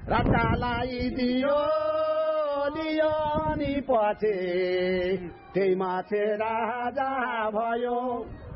राजालाई दियो दियो नि पछि त्यही माछे राजा भयो